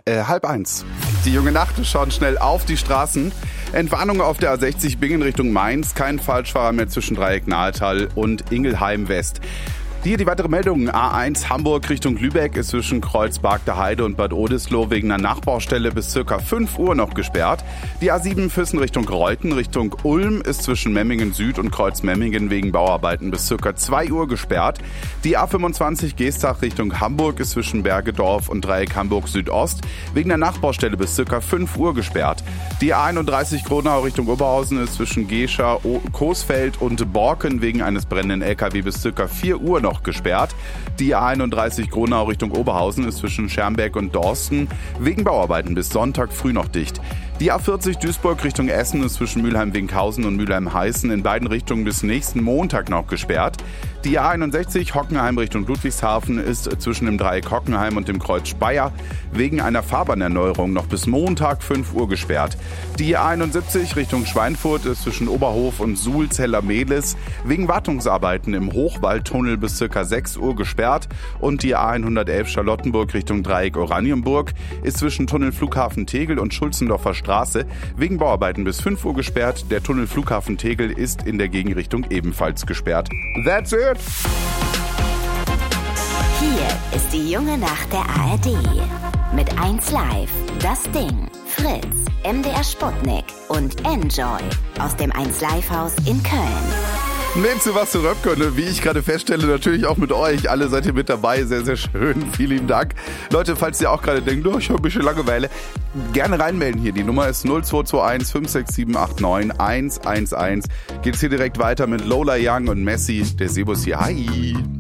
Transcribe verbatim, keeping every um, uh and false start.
äh, halb eins. Die junge Nacht schaut schnell auf die Straßen. Entwarnung auf der A sechzig Bingen Richtung Mainz. Kein Falschfahrer mehr zwischen Dreieck Nahetal und Ingelheim West. Hier die weitere Meldung. A eins Hamburg Richtung Lübeck ist zwischen Kreuzberg der Heide und Bad Oldesloe wegen einer Nachbaustelle bis circa fünf Uhr noch gesperrt. Die A sieben Füssen Richtung Reuten Richtung Ulm ist zwischen Memmingen Süd und Kreuzmemmingen wegen Bauarbeiten bis circa zwei Uhr gesperrt. Die A fünfundzwanzig Geestach Richtung Hamburg ist zwischen Bergedorf und Dreieck Hamburg Südost wegen einer Nachbaustelle bis circa fünf Uhr gesperrt. Die A einunddreißig Kronau Richtung Oberhausen ist zwischen Gescher, Coesfeld und Borken wegen eines brennenden L K W bis circa vier Uhr noch gesperrt. Die A einunddreißig Kronau Richtung Oberhausen ist zwischen Schermbeck und Dorsten wegen Bauarbeiten bis Sonntag früh noch dicht. Die A vierzig Duisburg Richtung Essen ist zwischen Mülheim-Winkhausen und Mülheim-Heißen in beiden Richtungen bis nächsten Montag noch gesperrt. Die A einundsechzig Hockenheim Richtung Ludwigshafen ist zwischen dem Dreieck Hockenheim und dem Kreuz Speyer wegen einer Fahrbahnerneuerung noch bis Montag fünf Uhr gesperrt. Die A einundsiebzig Richtung Schweinfurt ist zwischen Oberhof und Suhl-Zeller-Mehlis wegen Wartungsarbeiten im Hochwaldtunnel bis ca. sechs Uhr gesperrt. Und die A hundertelf Charlottenburg Richtung Dreieck Oranienburg ist zwischen Tunnel Flughafen Tegel und Schulzendorfer Straße wegen Bauarbeiten bis fünf Uhr gesperrt. Der Tunnel Flughafen Tegel ist in der Gegenrichtung ebenfalls gesperrt. That's it! Hier ist die junge Nacht der A R D. Mit eins Live, Das Ding, Fritz, M D R Sputnik und Enjoy aus dem eins Live Haus in Köln. Nehmt Sie was zu Röpke, wie ich gerade feststelle, natürlich auch mit euch. Alle seid ihr mit dabei, sehr, sehr schön. Vielen lieben Dank. Leute, falls ihr auch gerade denkt, oh, ich habe ein bisschen Langeweile, gerne reinmelden hier. Die Nummer ist null zwei zwei eins fünf sechs sieben acht neun eins eins eins. Geht's hier direkt weiter mit Lola Young und Messi, der Sebus hier. Hi!